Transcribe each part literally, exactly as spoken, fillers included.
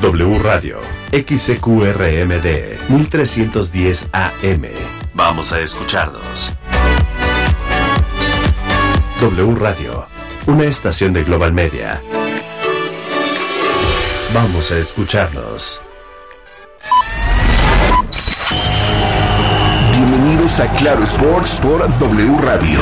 W Radio, X C Q R M D, mil trescientos diez A M. Vamos a escucharnos. W Radio, una estación de Global Media. Vamos a escucharnos. Bienvenidos a Claro Sports por W Radio.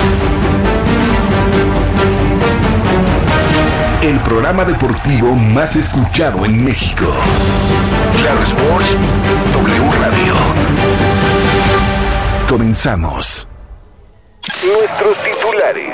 El programa deportivo más escuchado en México. Claro Sports, W Radio. Comenzamos. Nuestros titulares.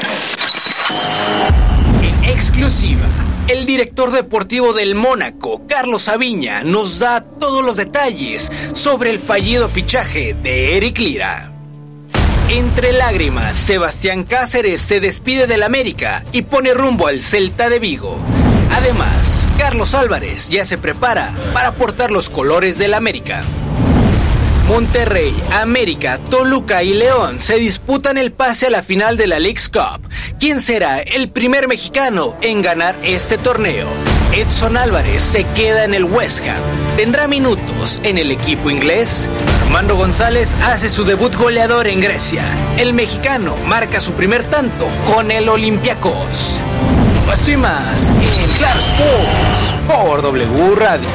En exclusiva, el director deportivo del Mónaco, Carlos Aviña, nos da todos los detalles sobre el fallido fichaje de Eric Lira. Entre lágrimas, Sebastián Cáceres se despide del América y pone rumbo al Celta de Vigo. Además, Carlos Álvarez ya se prepara para portar los colores del América. Monterrey, América, Toluca y León se disputan el pase a la final de la Leagues Cup. ¿Quién será el primer mexicano en ganar este torneo? Edson Álvarez se queda en el West Ham. ¿Tendrá minutos en el equipo inglés? Armando González hace su debut goleador en Grecia. El mexicano marca su primer tanto con el Olympiacos. Esto y más en Claro Sports por W Radio.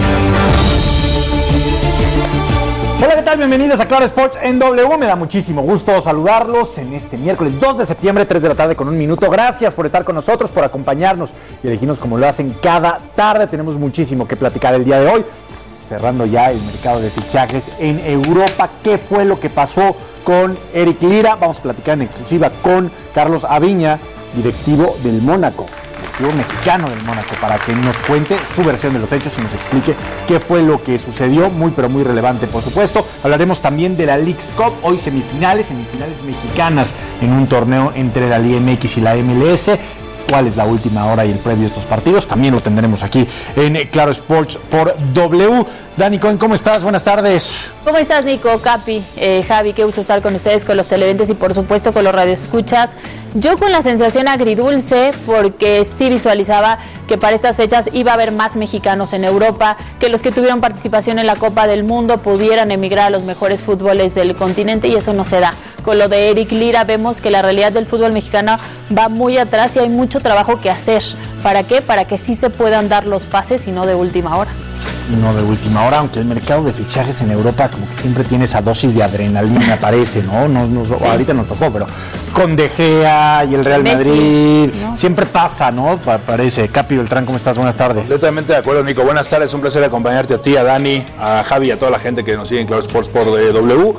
Hola, ¿qué tal? Bienvenidos a Claro Sports en W. Me da muchísimo gusto saludarlos en este miércoles dos de septiembre, tres de la tarde con un minuto. Gracias por estar con nosotros, por acompañarnos y elegirnos como lo hacen cada tarde. Tenemos muchísimo que platicar el día de hoy. Cerrando ya el mercado de fichajes en Europa. ¿Qué fue lo que pasó con Eric Lira? Vamos a platicar en exclusiva con Carlos Aviña, directivo del Mónaco. Mexicano del Mónaco, para que nos cuente su versión de los hechos y nos explique qué fue lo que sucedió, muy pero muy relevante por supuesto. Hablaremos también de la Leagues Cup, hoy semifinales, semifinales mexicanas en un torneo entre la Liga M X y la M L S. ¿Cuál es la última hora y el previo de estos partidos? También lo tendremos aquí en Claro Sports por W. Dani Cohen, ¿cómo estás? Buenas tardes. ¿Cómo estás, Nico, Capi, eh, Javi? Qué gusto estar con ustedes, con los televidentes y por supuesto con los radioescuchas. Yo con la sensación agridulce, porque sí visualizaba que para estas fechas iba a haber más mexicanos en Europa, que los que tuvieron participación en la Copa del Mundo pudieran emigrar a los mejores fútboles del continente, y eso no se da. Con lo de Eric Lira vemos que la realidad del fútbol mexicano va muy atrás y hay mucho trabajo que hacer. ¿Para qué? Para que sí se puedan dar los pases y no de última hora. No de última hora, aunque el mercado de fichajes en Europa como que siempre tiene esa dosis de adrenalina, me parece, ¿no? Nos, nos, sí. Ahorita nos tocó, pero con De Gea y el Real Messi, Madrid, ¿no? Siempre pasa, ¿no? Pa- parece. Capi Beltrán, ¿cómo estás? Buenas tardes. Completamente de acuerdo, Nico. Buenas tardes, un placer acompañarte a ti, a Dani, a Javi y a toda la gente que nos sigue en Claro Sports por W.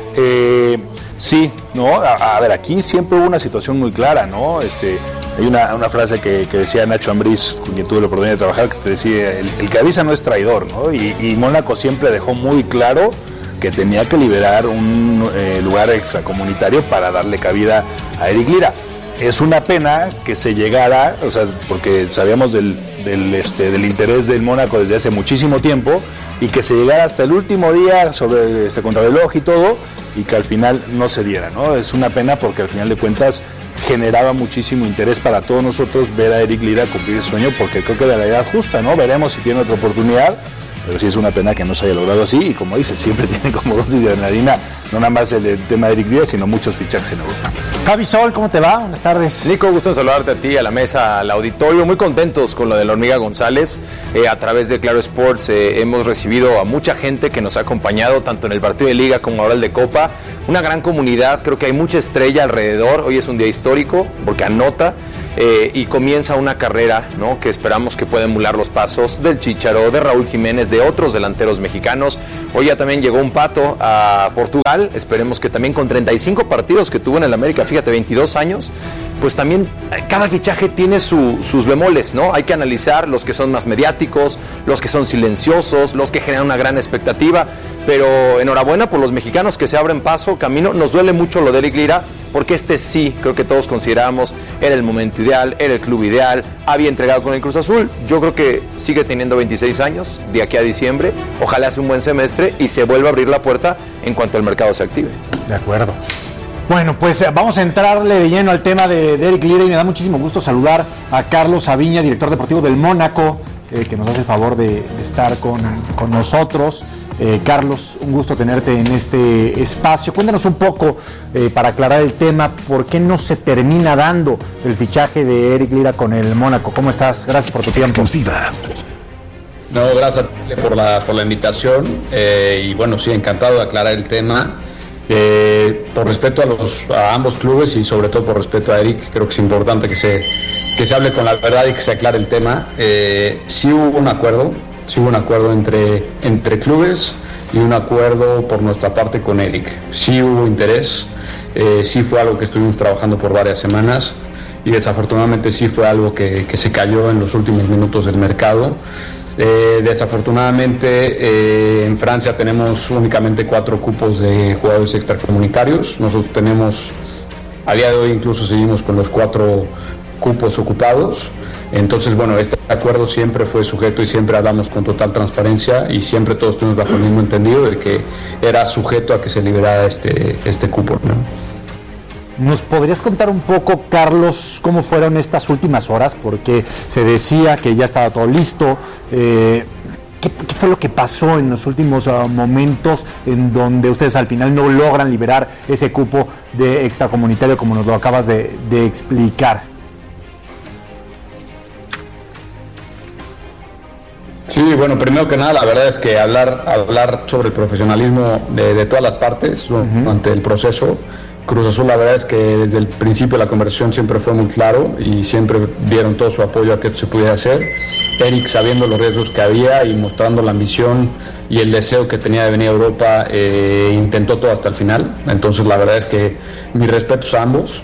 Eh, sí, ¿no? A, a ver, aquí siempre hubo una situación muy clara, ¿no? Este... Hay una, una frase que, que decía Nacho Ambriz, con quien tuve la oportunidad de trabajar, que te decía, el, el que avisa no es traidor, ¿no? Y, y Mónaco siempre dejó muy claro que tenía que liberar un eh, lugar extracomunitario para darle cabida a Eric Lira. Es una pena que se llegara, o sea, porque sabíamos del, del, este, del interés del Mónaco desde hace muchísimo tiempo, y que se llegara hasta el último día sobre este contrarreloj y todo, y que al final no se diera, ¿no? Es una pena porque al final de cuentas generaba muchísimo interés para todos nosotros ver a Eric Lira cumplir el sueño, porque creo que era la edad justa, ¿no? Veremos si tiene otra oportunidad, pero sí es una pena que no se haya logrado así, y como dices, siempre tiene como dosis de adrenalina, no nada más el, el tema de Eric Lira, sino muchos fichajes en Europa. Javi Sol, ¿cómo te va? Buenas tardes. Nico, gusto en saludarte a ti, a la mesa, al auditorio. Muy contentos con lo de la Hormiga González. Eh, a través de Claro Sports eh, hemos recibido a mucha gente que nos ha acompañado, tanto en el partido de Liga como ahora el de Copa. Una gran comunidad, creo que hay mucha estrella alrededor. Hoy es un día histórico porque anota. Eh, y comienza una carrera, ¿no?, que esperamos que pueda emular los pasos del Chícharo, de Raúl Jiménez, de otros delanteros mexicanos. Hoy ya también llegó un Pato a Portugal, esperemos que también con treinta y cinco partidos que tuvo en el América, fíjate, veintidós años, pues también cada fichaje tiene su, sus bemoles, ¿no? Hay que analizar los que son más mediáticos, los que son silenciosos, los que generan una gran expectativa, pero enhorabuena por los mexicanos que se abren paso, camino. Nos duele mucho lo de Eric Lira, porque este sí, creo que todos consideramos, era el momento ideal, era el club ideal, había entregado con el Cruz Azul. Yo creo que sigue teniendo veintiséis años, de aquí a diciembre, ojalá sea un buen semestre y se vuelva a abrir la puerta en cuanto el mercado se active. De acuerdo. Bueno, pues vamos a entrarle de lleno al tema de, de Eric Lira, y me da muchísimo gusto saludar a Carlos Aviña, director deportivo del Mónaco. eh, que nos hace el favor de, de estar con, con nosotros. Eh, Carlos, un gusto tenerte en este espacio. Cuéntanos un poco, eh, para aclarar el tema, ¿por qué no se termina dando el fichaje de Eric Lira con el Mónaco? ¿Cómo estás? Gracias por tu tiempo. Exclusiva. No, gracias por la, por la invitación, eh, y bueno, sí, encantado de aclarar el tema. Eh, por respeto a, los, a ambos clubes y sobre todo por respeto a Eric, creo que es importante que se, que se hable con la verdad y que se aclare el tema. Eh, sí hubo un acuerdo, sí hubo un acuerdo entre, entre clubes y un acuerdo por nuestra parte con Eric. Sí hubo interés, eh, sí fue algo que estuvimos trabajando por varias semanas y desafortunadamente sí fue algo que, que se cayó en los últimos minutos del mercado. Eh, desafortunadamente eh, en Francia tenemos únicamente cuatro cupos de jugadores extracomunitarios. Nosotros tenemos, a día de hoy incluso seguimos con los cuatro cupos ocupados. Entonces, bueno, este acuerdo siempre fue sujeto y siempre hablamos con total transparencia y siempre todos estuvimos bajo el mismo entendido de que era sujeto a que se liberara este, este cupo, ¿no? ¿Nos podrías contar un poco, Carlos, cómo fueron estas últimas horas? Porque se decía que ya estaba todo listo. Eh, ¿qué, ¿Qué fue lo que pasó en los últimos uh, momentos en donde ustedes al final no logran liberar ese cupo de extracomunitario, como nos lo acabas de, de explicar? Sí, bueno, primero que nada, la verdad es que hablar, hablar sobre el profesionalismo de, de todas las partes durante uh-huh. el proceso. Cruz Azul, la verdad es que desde el principio la conversación siempre fue muy claro y siempre dieron todo su apoyo a que esto se pudiera hacer. Eric, sabiendo los riesgos que había y mostrando la ambición y el deseo que tenía de venir a Europa, eh, intentó todo hasta el final. Entonces la verdad es que mis respetos a ambos.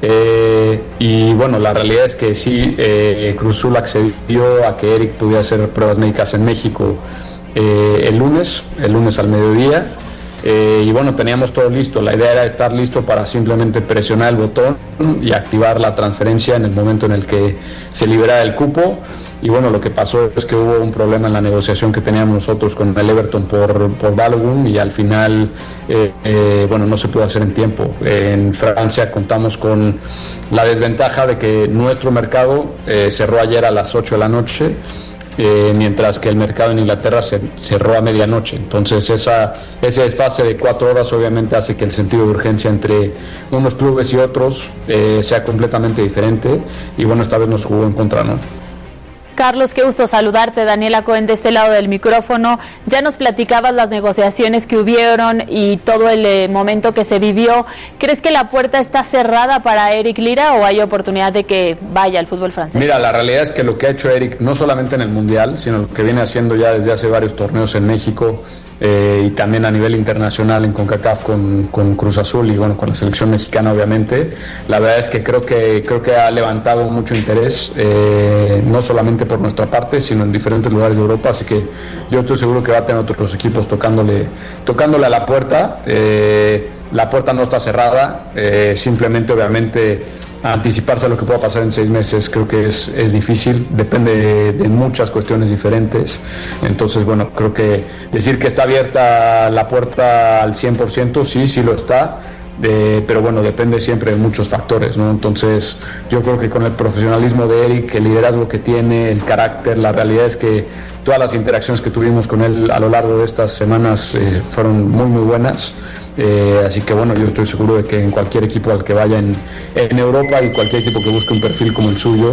Eh, y bueno, la realidad es que sí, eh, Cruz Azul accedió a que Eric pudiera hacer pruebas médicas en México eh, el lunes, el lunes al mediodía. Eh, y bueno, teníamos todo listo. La idea era estar listo para simplemente presionar el botón y activar la transferencia en el momento en el que se liberara el cupo. Y bueno, lo que pasó es que hubo un problema en la negociación que teníamos nosotros con el Everton por, por Balogun y al final eh, eh, bueno, no se pudo hacer en tiempo. Eh, en Francia contamos con la desventaja de que nuestro mercado eh, cerró ayer a las ocho de la noche. Eh, mientras que el mercado en Inglaterra se cerró a medianoche. Entonces esa, ese desfase de cuatro horas obviamente hace que el sentido de urgencia entre unos clubes y otros eh, sea completamente diferente y bueno, esta vez nos jugó en contra, ¿no? Carlos, qué gusto saludarte. Daniela Cohen de este lado del micrófono. Ya nos platicabas las negociaciones que hubieron y todo el eh, momento que se vivió. ¿Crees que la puerta está cerrada para Eric Lira o hay oportunidad de que vaya al fútbol francés? Mira, la realidad es que lo que ha hecho Eric, no solamente en el Mundial, sino lo que viene haciendo ya desde hace varios torneos en México, Eh, y también a nivel internacional en CONCACAF con, con Cruz Azul y bueno, con la selección mexicana obviamente, la verdad es que creo que creo que ha levantado mucho interés, eh, no solamente por nuestra parte, sino en diferentes lugares de Europa, así que yo estoy seguro que va a tener otros equipos tocándole, tocándole a la puerta. Eh, la puerta no está cerrada, eh, simplemente obviamente anticiparse a lo que pueda pasar en seis meses creo que es, es difícil, depende de, de muchas cuestiones diferentes. Entonces bueno, creo que decir que está abierta la puerta al cien por ciento, sí, sí lo está, eh, pero bueno, depende siempre de muchos factores, ¿no? Entonces yo creo que con el profesionalismo de Eric, el liderazgo que tiene, el carácter, la realidad es que todas las interacciones que tuvimos con él a lo largo de estas semanas eh, fueron muy muy buenas. Eh, así que bueno, yo estoy seguro de que en cualquier equipo al que vaya en, en Europa y cualquier equipo que busque un perfil como el suyo,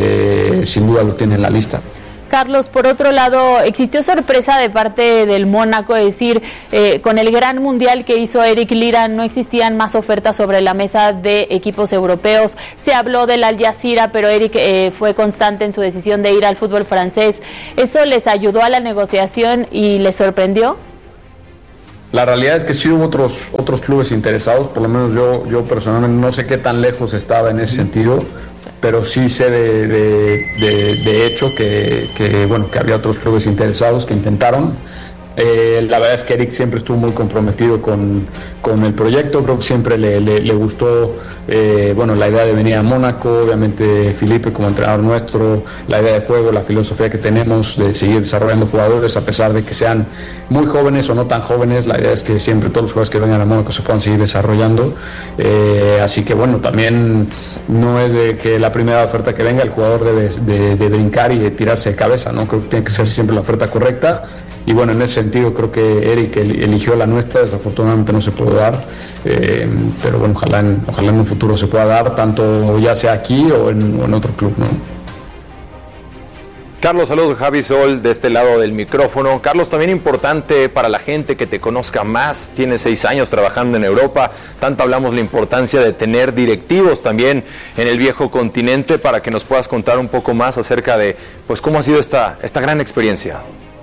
eh, sin duda lo tiene en la lista. Carlos, por otro lado, ¿existió sorpresa de parte del Mónaco? Es decir, eh, con el gran mundial que hizo Eric Lira, ¿no existían más ofertas sobre la mesa de equipos europeos? Se habló del Al Jazeera, pero Eric eh, fue constante en su decisión de ir al fútbol francés. ¿Eso les ayudó a la negociación y les sorprendió? La realidad es que sí hubo otros otros clubes interesados, por lo menos yo yo personalmente no sé qué tan lejos estaba en ese sentido, pero sí sé de, de, de, de hecho que, que bueno que había otros clubes interesados que intentaron. Eh, la verdad es que Eric siempre estuvo muy comprometido con, con el proyecto, creo que siempre le, le, le gustó eh, bueno, la idea de venir a Mónaco, obviamente Felipe como entrenador nuestro, la idea de juego, la filosofía que tenemos de seguir desarrollando jugadores a pesar de que sean muy jóvenes o no tan jóvenes, la idea es que siempre todos los jugadores que vengan a Mónaco se puedan seguir desarrollando, eh, así que bueno, también no es de que la primera oferta que venga el jugador debe de, de brincar y de tirarse de cabeza, ¿no? Creo que tiene que ser siempre la oferta correcta. Y bueno, en ese sentido creo que Eric eligió la nuestra, desafortunadamente no se pudo dar, eh, pero bueno, ojalá en, ojalá en un futuro se pueda dar, tanto ya sea aquí o en, o en otro club, ¿no? Carlos, saludos, Javi Sol, de este lado del micrófono. Carlos, también importante para la gente que te conozca más, tienes seis años trabajando en Europa, tanto hablamos la importancia de tener directivos también en el viejo continente para que nos puedas contar un poco más acerca de pues cómo ha sido esta, esta gran experiencia.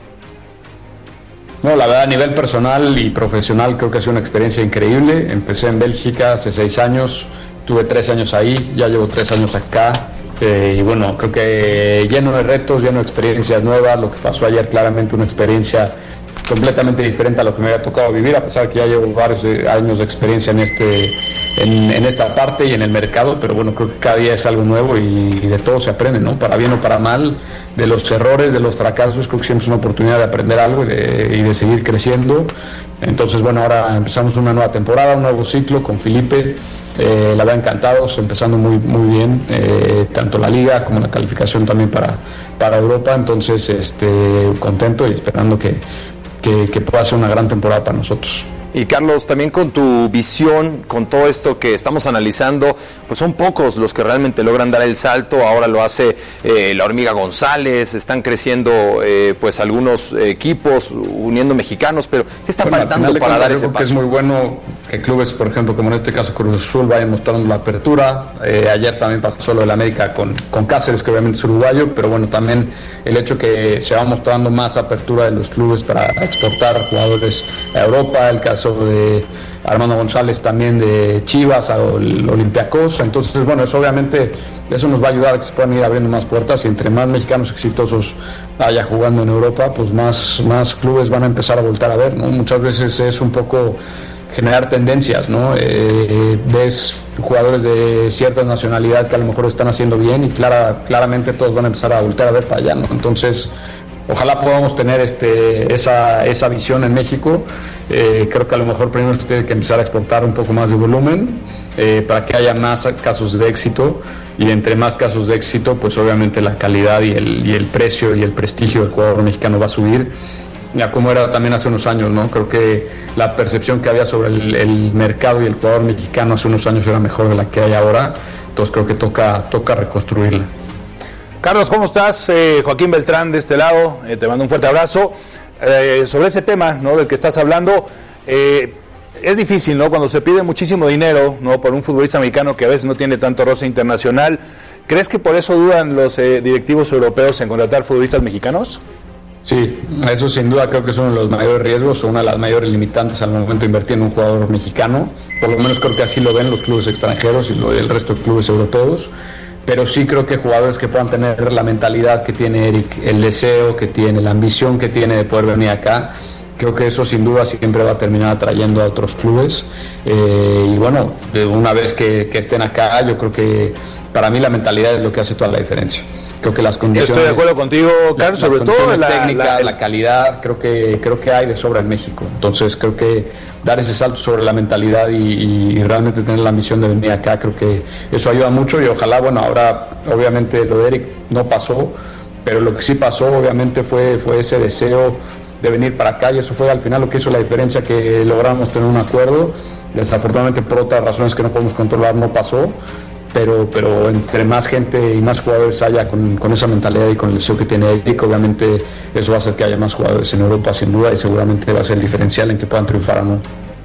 No, la verdad a nivel personal y profesional creo que ha sido una experiencia increíble. Empecé en Bélgica hace seis años, tuve tres años ahí, ya llevo tres años acá. Eh, y bueno, creo que lleno de retos, lleno de experiencias nuevas. Lo que pasó ayer claramente una experiencia completamente diferente a lo que me había tocado vivir, a pesar de que ya llevo varios años de experiencia en este en, en esta parte y en el mercado, pero bueno, creo que cada día es algo nuevo y, y de todo se aprende, ¿no? Para bien o para mal, de los errores, de los fracasos, creo que siempre es una oportunidad de aprender algo y de, y de seguir creciendo. Entonces, bueno, ahora empezamos una nueva temporada, un nuevo ciclo con Felipe. Eh, la verdad, encantados, empezando muy muy bien, eh, tanto la liga como la calificación también para, para Europa. Entonces, este, contento y esperando que Que, que pueda ser una gran temporada para nosotros. Y Carlos, también con tu visión, con todo esto que estamos analizando, pues son pocos los que realmente logran dar el salto. Ahora lo hace eh, la Hormiga González, están creciendo eh, pues algunos equipos uniendo mexicanos, pero ¿qué está bueno, faltando para cuentas, dar ese paso? Es muy bueno que clubes, por ejemplo, como en este caso Cruz Azul, vayan mostrando la apertura. Eh, ayer también pasó lo del América con, con Cáceres, que obviamente es uruguayo, pero bueno, también el hecho que se va mostrando más apertura de los clubes para exportar jugadores a Europa, el caso de Armando González también de Chivas a Olympiacos. Entonces, bueno, eso obviamente eso nos va a ayudar a que se puedan ir abriendo más puertas y entre más mexicanos exitosos haya jugando en Europa, pues más, más clubes van a empezar a voltar a ver, ¿no? Muchas veces es un poco generar tendencias, ¿no? Eh, ves jugadores de cierta nacionalidad que a lo mejor están haciendo bien y clara, claramente todos van a empezar a voltar a ver para allá, ¿no? Entonces, ojalá podamos tener este, esa, esa visión en México. Eh, creo que a lo mejor primero se tiene que empezar a exportar un poco más de volumen eh, para que haya más casos de éxito, y entre más casos de éxito, pues obviamente la calidad y el, y el precio y el prestigio del jugador mexicano va a subir, ya como era también hace unos años, ¿no? Creo que la percepción que había sobre el, el mercado y el jugador mexicano hace unos años era mejor de la que hay ahora, entonces creo que toca, toca reconstruirla. Carlos, ¿cómo estás? Eh, Joaquín Beltrán de este lado, eh, te mando un fuerte abrazo. Eh, sobre ese tema, ¿no?, del que estás hablando, eh, es difícil, ¿no?, cuando se pide muchísimo dinero, ¿no?, por un futbolista mexicano que a veces no tiene tanto roce internacional. ¿Crees que por eso dudan los eh, directivos europeos en contratar futbolistas mexicanos? Sí, eso sin duda creo que es uno de los mayores riesgos o una de las mayores limitantes al momento de invertir en un jugador mexicano. Por lo menos creo que así lo ven los clubes extranjeros y lo, el resto de clubes europeos. Pero sí creo que jugadores que puedan tener la mentalidad que tiene Eric, el deseo que tiene, la ambición que tiene de poder venir acá, creo que eso sin duda siempre va a terminar atrayendo a otros clubes. Eh, y bueno, una vez que, que estén acá, yo creo que para mí la mentalidad es lo que hace toda la diferencia. Creo que las condiciones... Estoy de acuerdo contigo, Carlos, sobre todo la técnica, la, la calidad, creo que creo que hay de sobra en México. Entonces creo que dar ese salto sobre la mentalidad y, y realmente tener la misión de venir acá, creo que eso ayuda mucho. Y ojalá, bueno, ahora obviamente lo de Eric no pasó, pero lo que sí pasó obviamente fue, fue ese deseo de venir para acá, y eso fue al final lo que hizo la diferencia, que logramos tener un acuerdo. Desafortunadamente por otras razones que no podemos controlar no pasó. Pero, pero entre más gente y más jugadores haya con, con esa mentalidad y con el deseo que tiene Eric, obviamente eso va a hacer que haya más jugadores en Europa sin duda, y seguramente va a ser el diferencial en que puedan triunfar o no.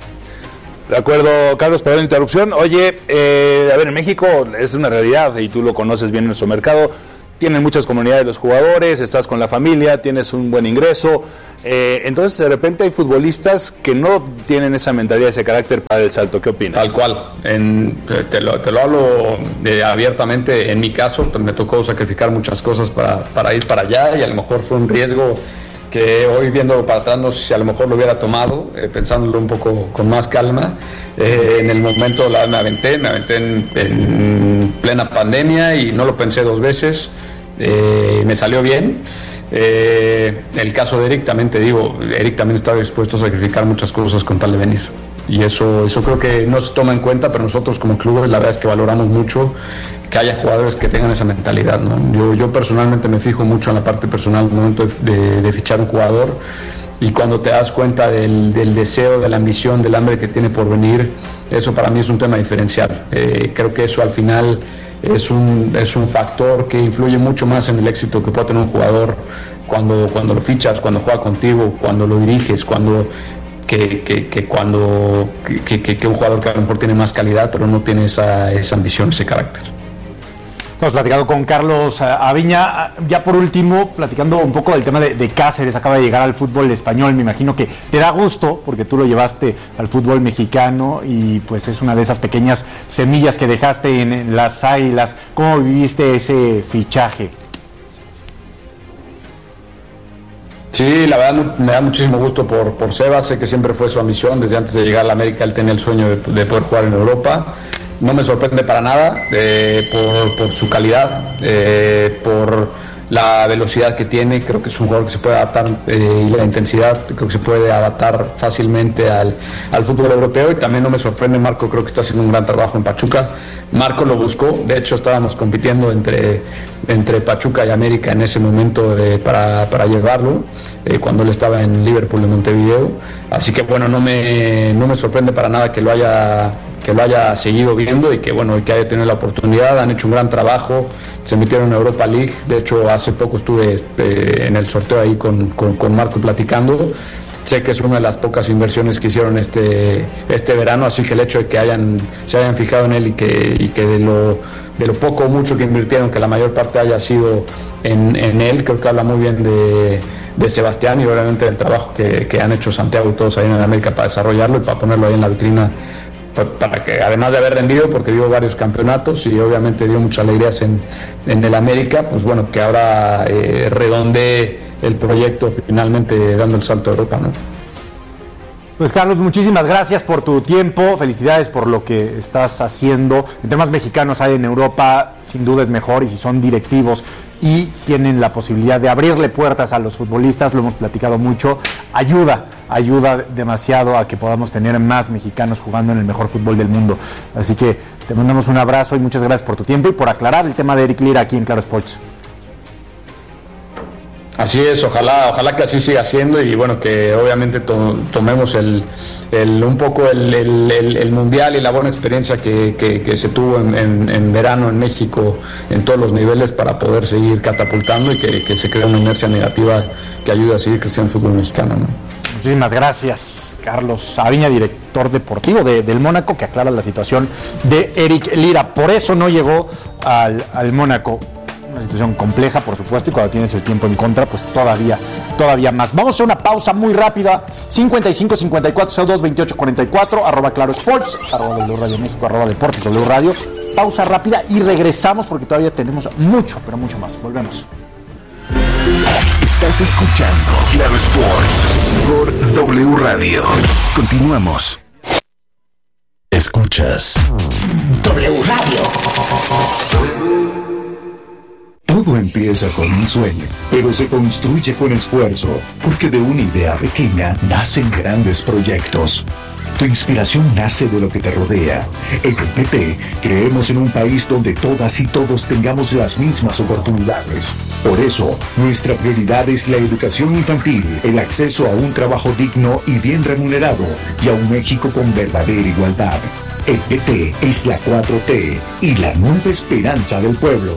De acuerdo, Carlos, perdón la interrupción. Oye, eh, a ver, en México es una realidad y tú lo conoces bien en nuestro mercado. Tienen muchas comunidades los jugadores, estás con la familia, tienes un buen ingreso. Eh, entonces, de repente hay futbolistas que no tienen esa mentalidad, ese carácter para el salto. ¿Qué opinas? Tal cual. En, te, lo, te lo hablo de, abiertamente. En mi caso, me tocó sacrificar muchas cosas para, para ir para allá, y a lo mejor fue un riesgo que hoy viéndolo para atrás no sé si a lo mejor lo hubiera tomado, eh, pensándolo un poco con más calma. Eh, en el momento la, me aventé, me aventé en, en plena pandemia y no lo pensé dos veces, eh, me salió bien. Eh, el caso de Eric, también te digo, Eric también estaba dispuesto a sacrificar muchas cosas con tal de venir. Y eso, eso creo que no se toma en cuenta, pero nosotros como clubes la verdad es que valoramos mucho que haya jugadores que tengan esa mentalidad, ¿no? Yo, yo personalmente me fijo mucho en la parte personal al momento de, de, de fichar un jugador, y cuando te das cuenta del, del deseo, de la ambición, del hambre que tiene por venir, eso para mí es un tema diferencial. Eh, creo que eso al final es un, es un factor que influye mucho más en el éxito que puede tener un jugador cuando, cuando lo fichas, cuando juega contigo, cuando lo diriges, cuando... Que, que, que cuando que, que, que un jugador que a lo mejor tiene más calidad pero no tiene esa, esa ambición, ese carácter. Hemos platicado con Carlos Aviña. Ya por último, platicando un poco del tema de, de Cáceres, acaba de llegar al fútbol español. Me imagino que te da gusto porque tú lo llevaste al fútbol mexicano y pues es una de esas pequeñas semillas que dejaste en, en las Águilas. ¿Cómo viviste ese fichaje? Sí, la verdad me da muchísimo gusto por, por Sebas, sé que siempre fue su ambición, desde antes de llegar a la América él tenía el sueño de, de poder jugar en Europa. No me sorprende para nada eh, por, por su calidad, eh, por la velocidad que tiene, creo que es un jugador que se puede adaptar eh, y la intensidad, creo que se puede adaptar fácilmente al, al fútbol europeo. Y también no me sorprende, Marco creo que está haciendo un gran trabajo en Pachuca. Marco lo buscó, de hecho estábamos compitiendo entre, entre Pachuca y América en ese momento eh, para, para llevarlo, eh, cuando él estaba en Liverpool de Montevideo, así que bueno, no me, no me sorprende para nada que lo haya que lo haya seguido viendo y que bueno, que haya tenido la oportunidad. Han hecho un gran trabajo, se metieron en Europa League, de hecho hace poco estuve eh, en el sorteo ahí con, con, con Marco platicando. Sé que es una de las pocas inversiones que hicieron este, este verano, así que el hecho de que hayan, se hayan fijado en él y que, y que de, lo, de lo poco o mucho que invirtieron, que la mayor parte haya sido en, en él, creo que habla muy bien de, de Sebastián y obviamente del trabajo que, que han hecho Santiago y todos ahí en América para desarrollarlo y para ponerlo ahí en la vitrina, para que además de haber rendido, porque dio varios campeonatos y obviamente dio muchas alegrías en, en el América, pues bueno, que ahora eh, redondee el proyecto finalmente dando el salto a Europa, ¿no? Pues Carlos, muchísimas gracias por tu tiempo, felicidades por lo que estás haciendo. Entre más mexicanos hay en Europa, sin duda es mejor, y si son directivos y tienen la posibilidad de abrirle puertas a los futbolistas, lo hemos platicado mucho, ayuda, ayuda demasiado a que podamos tener más mexicanos jugando en el mejor fútbol del mundo. Así que te mandamos un abrazo y muchas gracias por tu tiempo y por aclarar el tema de Eric Lira aquí en Claro Sports. Así es, ojalá, ojalá que así siga siendo y bueno, que obviamente to, tomemos el, el, un poco el, el, el, el mundial y la buena experiencia que, que, que se tuvo en, en, en verano en México en todos los niveles para poder seguir catapultando y que, que se cree una inercia negativa que ayude a seguir creciendo el fútbol mexicano, ¿no? Muchísimas gracias, Carlos Aviña, director deportivo de, del Mónaco, que aclara la situación de Eric Lira. Por eso no llegó al, al Mónaco. Una situación compleja, por supuesto, y cuando tienes el tiempo en contra, pues todavía, todavía más. Vamos a hacer una pausa muy rápida. cincuenta y cinco, cincuenta y cuatro, cero dos, veintiocho, cuarenta y cuatro, arroba Claro Sports, arroba W Radio México, arroba Deportes W Radio. Pausa rápida y regresamos porque todavía tenemos mucho, pero mucho más. Volvemos. Estás escuchando Claro Sports por W Radio. Continuamos. Escuchas W Radio. Todo empieza con un sueño, pero se construye con esfuerzo, porque de una idea pequeña nacen grandes proyectos. Tu inspiración nace de lo que te rodea. En el P T creemos en un país donde todas y todos tengamos las mismas oportunidades. Por eso, nuestra prioridad es la educación infantil, el acceso a un trabajo digno y bien remunerado, y a un México con verdadera igualdad. El P T es la cuatro T y la nueva esperanza del pueblo.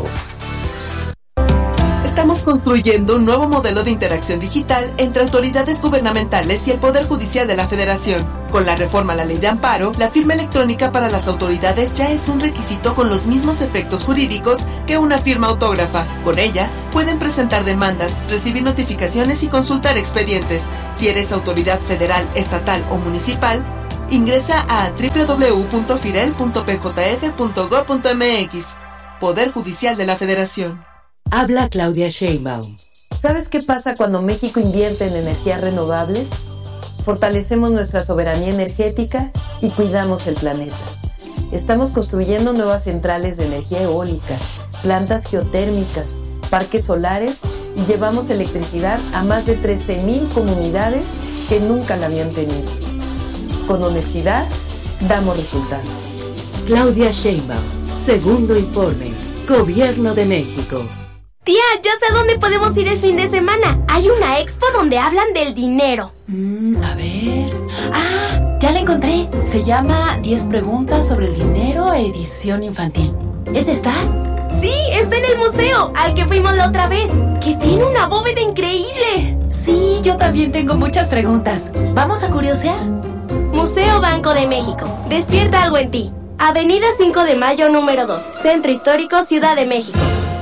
Estamos construyendo un nuevo modelo de interacción digital entre autoridades gubernamentales y el Poder Judicial de la Federación. Con la reforma a la Ley de Amparo, la firma electrónica para las autoridades ya es un requisito con los mismos efectos jurídicos que una firma autógrafa. Con ella, pueden presentar demandas, recibir notificaciones y consultar expedientes. Si eres autoridad federal, estatal o municipal, ingresa a doble u doble u doble u punto firel punto p j f punto gob punto m x. Poder Judicial de la Federación. Habla Claudia Sheinbaum. ¿Sabes qué pasa cuando México invierte en energías renovables? Fortalecemos nuestra soberanía energética y cuidamos el planeta. Estamos construyendo nuevas centrales de energía eólica, plantas geotérmicas, parques solares y llevamos electricidad a más de trece mil comunidades que nunca la habían tenido. Con honestidad, damos resultados. Claudia Sheinbaum, segundo informe, Gobierno de México. Tía, ya sé dónde podemos ir el fin de semana. Hay una expo donde hablan del dinero. Mm, a ver... ¡Ah! Ya la encontré. Se llama diez preguntas sobre el dinero, edición infantil. ¿Es esta? Sí, está en el museo, al que fuimos la otra vez. Que tiene una bóveda increíble. Sí, yo también tengo muchas preguntas. ¿Vamos a curiosear? Museo Banco de México. Despierta algo en ti. Avenida cinco de Mayo, número dos. Centro Histórico, Ciudad de México.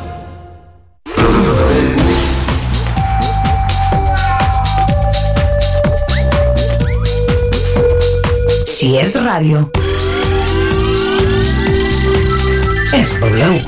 Si es radio, es W.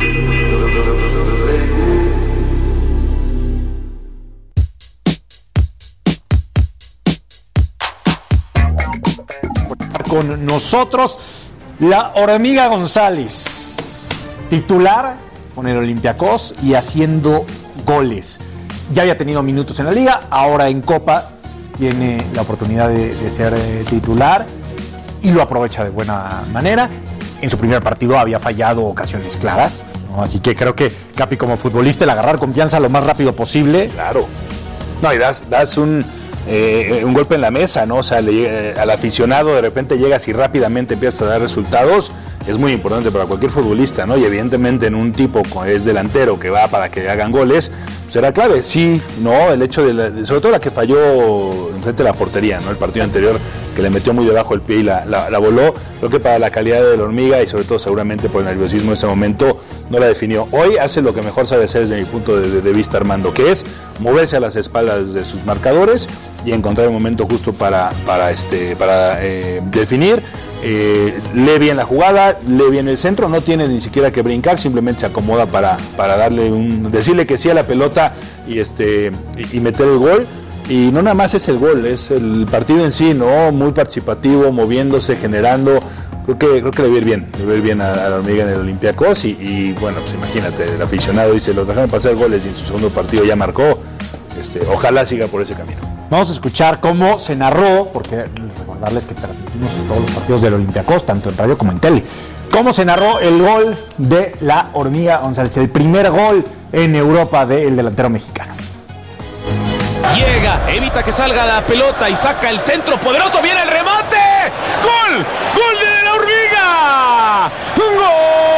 Con nosotros, la Hormiga González, titular con el Olympiacos y haciendo goles. Ya había tenido minutos en la liga, ahora en Copa tiene la oportunidad de, de ser eh, titular y lo aprovecha de buena manera. En su primer partido había fallado ocasiones claras, ¿no? Así que creo que Capi, como futbolista, el agarrar confianza lo más rápido posible. Claro. No, y das, das un, eh, un golpe en la mesa, ¿no? O sea, le, eh, al aficionado de repente llegas y rápidamente empiezas a dar resultados. Es muy importante para cualquier futbolista, ¿no? Y evidentemente en un tipo que es delantero que va para que hagan goles, será clave. Sí, no, el hecho de, la, de sobre todo la que falló enfrente de la portería, ¿no? El partido anterior que le metió muy debajo el pie y la, la, la voló. Creo que para la calidad de la Hormiga y sobre todo seguramente por el nerviosismo en ese momento no la definió. Hoy hace lo que mejor sabe hacer desde mi punto de, de, de vista, Armando, que es moverse a las espaldas de sus marcadores y encontrar el momento justo para, para, este, para eh, definir. Eh, lee bien la jugada, lee bien el centro, no tiene ni siquiera que brincar, simplemente se acomoda para, para darle un, decirle que sí a la pelota y este y, y meter el gol. Y no nada más es el gol, es el partido en sí, ¿no? Muy participativo, moviéndose, generando. Creo que, creo que le va a ir bien, le va a ir bien a, a la Hormiga en el Olympiacos y, y bueno, pues imagínate, el aficionado dice, lo dejaron pasar goles y en su segundo partido ya marcó. Este, ojalá siga por ese camino. Vamos a escuchar cómo se narró, porque recordarles que transmitimos todos los partidos del Olympiacos, tanto en radio como en tele. Cómo se narró el gol de la Hormiga González, el primer gol en Europa del delantero mexicano. Llega, evita que salga la pelota y saca el centro poderoso, viene el remate. ¡Gol! ¡Gol de la Hormiga! ¡Gol!